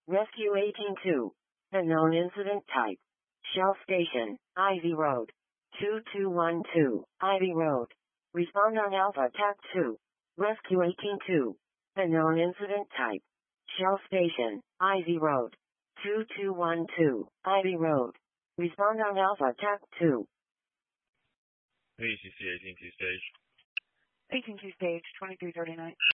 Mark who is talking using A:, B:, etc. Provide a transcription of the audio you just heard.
A: Rescue 182. Unknown incident type. Shell station, Ivy Road. 2212, Ivy Road. Respond on Alpha TAC 2. Rescue 182. Unknown incident type. Shell station, Ivy Road. 2212, Ivy Road. Respond on Alpha TAC 2.
B: ACC 18T stage.
C: 18T stage, 2339.